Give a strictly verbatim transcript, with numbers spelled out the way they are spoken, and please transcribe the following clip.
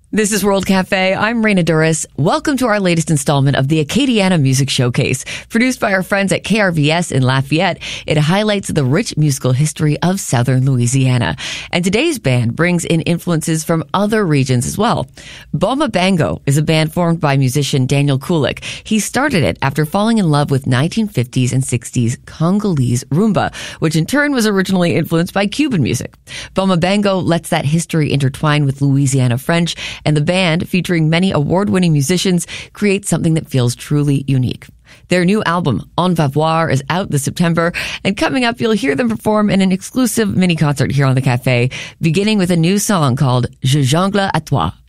This is World Cafe. I'm Raina Duras. Welcome to our latest installment of the Acadiana Music Showcase. Produced by our friends at K R V S in Lafayette, it highlights the rich musical history of Southern Louisiana. And today's band brings in influences from other regions as well. Boma Bango is a band formed by musician Daniel Kulik. He started it after falling in love with nineteen fifties and sixties Congolese rumba, which in turn was originally influenced by Cuban music. Boma Bango lets that history intertwine with Louisiana French, and the band, featuring many award-winning musicians, creates something that feels truly unique. Their new album, On Va Voir, is out this September, and coming up, you'll hear them perform in an exclusive mini-concert here on the Cafe, beginning with a new song called Je jongle à toi.